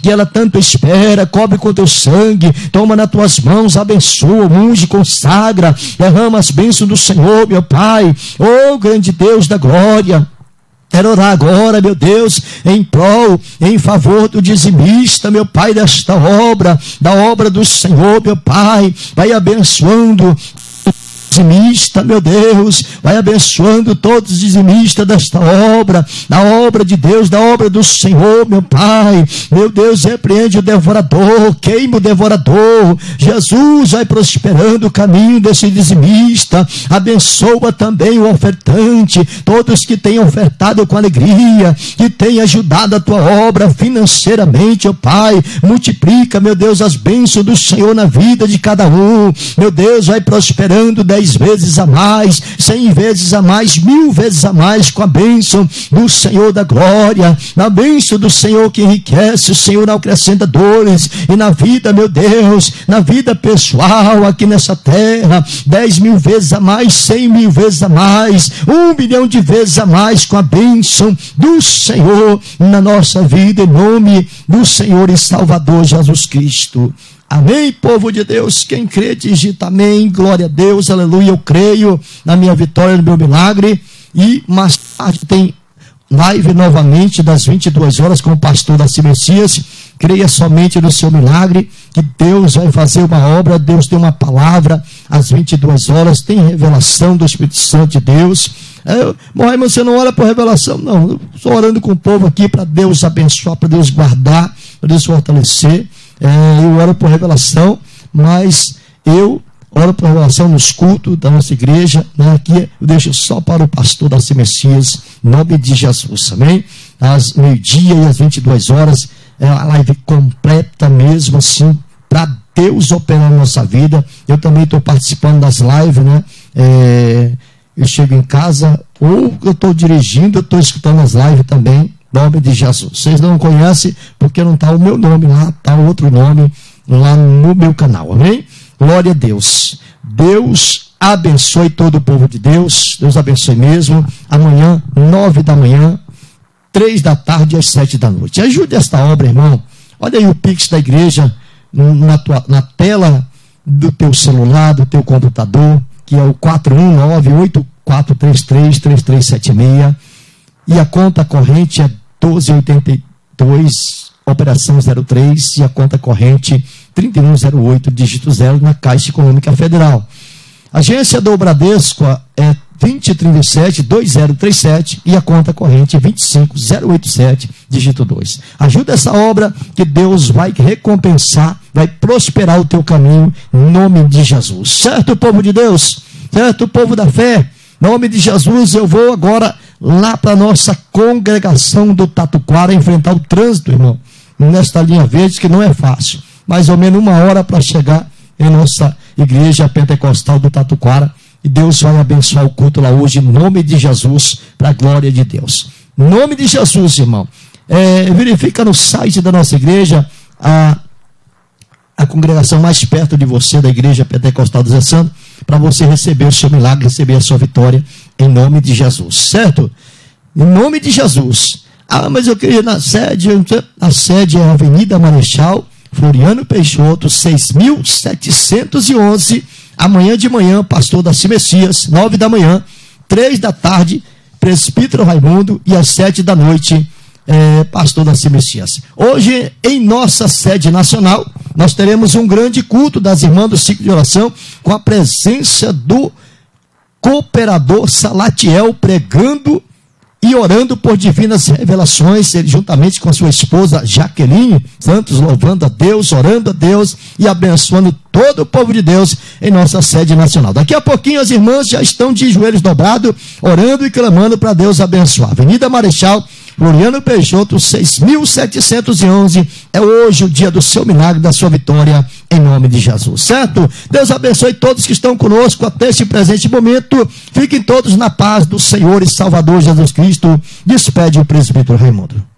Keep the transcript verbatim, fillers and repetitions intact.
que ela tanto espera. Cobre com teu sangue, toma nas tuas mãos, abençoa, unge, consagra, derrama as bênçãos do Senhor, meu Pai. Oh, grande Deus da glória, quero orar agora, meu Deus, em prol, em favor do dizimista, meu Pai, desta obra, da obra do Senhor, meu Pai. Vai abençoando dizimista, meu Deus, vai abençoando todos os dizimistas desta obra, da obra de Deus, da obra do Senhor, meu Pai. Meu Deus, repreende o devorador, queima o devorador. Jesus, vai prosperando o caminho desse dizimista. Abençoa também o ofertante, todos que têm ofertado com alegria, que têm ajudado a tua obra financeiramente, ó Pai. Multiplica, meu Deus, as bênçãos do Senhor na vida de cada um. Meu Deus, vai prosperando dez vezes a mais, cem vezes a mais, mil vezes a mais, com a bênção do Senhor da glória, na bênção do Senhor que enriquece. O Senhor não acrescenta dores, e na vida, meu Deus, na vida pessoal aqui nessa terra, dez mil vezes a mais, cem mil vezes a mais, um milhão de vezes a mais, com a bênção do Senhor na nossa vida, em nome do Senhor e Salvador Jesus Cristo. Amém, povo de Deus. Quem crê, digita amém, glória a Deus, aleluia. Eu creio na minha vitória, no meu milagre. E mais tarde tem live novamente das vinte e duas horas com o pastor Darcy Messias. Creia somente no seu milagre, que Deus vai fazer uma obra. Deus tem uma palavra às vinte e duas horas, tem revelação do Espírito Santo de Deus. É, mas você não ora por revelação? Não, eu estou orando com o povo aqui para Deus abençoar, para Deus guardar, para Deus fortalecer. É, eu oro por revelação, mas eu oro por revelação nos cultos da nossa igreja, né? Aqui eu deixo só para o pastor Darcy Messias, em nome de Jesus, amém? Às meio-dia e às vinte e duas horas, é a live completa mesmo, assim, para Deus operar na nossa vida. Eu também estou participando das lives, né? É, eu chego em casa, ou eu estou dirigindo, eu estou escutando as lives também, em nome de Jesus. Vocês não conhecem porque não está o meu nome lá, está outro nome lá no meu canal, amém? Glória a Deus. Deus abençoe todo o povo de Deus. Deus abençoe mesmo. Amanhã, nove da manhã, três da tarde às sete da noite. Ajude esta obra, irmão. Olha aí o Pix da igreja na, tua, na tela do teu celular, do teu computador, que é o quatro um nove, oito quatro três três, três três sete seis. E a conta corrente é doze oitenta e dois, operação zero três, e a conta corrente trinta e um zero oito, dígito zero, na Caixa Econômica Federal. Agência do Bradesco é vinte trinta e sete, dois zero três sete, e a conta corrente é vinte e cinco zero oitenta e sete, dígito dois. Ajuda essa obra, que Deus vai recompensar, vai prosperar o teu caminho, em nome de Jesus. Certo, povo de Deus? Certo, povo da fé? Em nome de Jesus, eu vou agora lá para a nossa congregação do Tatuquara enfrentar o trânsito, irmão, nesta linha verde, que não é fácil. Mais ou menos uma hora para chegar em nossa igreja pentecostal do Tatuquara. E Deus vai abençoar o culto lá hoje, em nome de Jesus, para a glória de Deus. Em nome de Jesus, irmão. É, verifica no site da nossa igreja a, a congregação mais perto de você, da igreja pentecostal do Zé Santo, para você receber o seu milagre, receber a sua vitória, em nome de Jesus, certo? Em nome de Jesus. Ah, mas eu queria na sede, a sede é a Avenida Marechal Floriano Peixoto, seis mil setecentos e onze, amanhã de manhã, pastor Darcy Messias, nove da manhã, três da tarde, presbítero Raimundo, e às sete da noite, é, pastor Darcy Messias. Hoje, em nossa sede nacional, nós teremos um grande culto das irmãs do ciclo de oração, com a presença do cooperador Salatiel, pregando e orando por divinas revelações, ele juntamente com a sua esposa Jaqueline Santos, louvando a Deus, orando a Deus e abençoando todo o povo de Deus em nossa sede nacional. Daqui a pouquinho as irmãs já estão de joelhos dobrados, orando e clamando para Deus abençoar. Avenida Marechal Floriano Peixoto, seis mil setecentos e onze, é hoje o dia do seu milagre, da sua vitória, em nome de Jesus, certo? Deus abençoe todos que estão conosco até este presente momento. Fiquem todos na paz do Senhor e Salvador Jesus Cristo. Despede o presbítero Raimundo.